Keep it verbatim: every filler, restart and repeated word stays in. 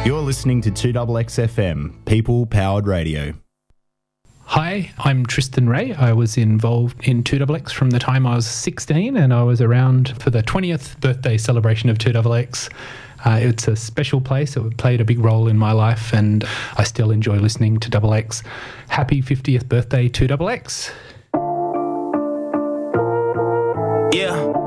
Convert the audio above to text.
You're listening to two X X F M, People Powered Radio. Hi, I'm Tristan Ray. I was involved in two X X from the time I was sixteen, and I was around for the twentieth birthday celebration of two X X. Uh, it's a special place. It played a big role in my life, and I still enjoy listening to X X. Happy fiftieth birthday, two X X. Yeah.